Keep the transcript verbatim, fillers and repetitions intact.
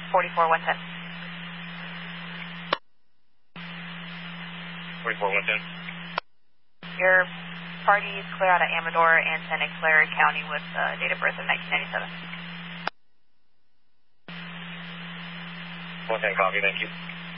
forty-four one ten. forty-four one ten. Your party is clear out of Amador and Santa Clara County with uh, date of birth of nineteen ninety-seven. one ten, copy, thank you.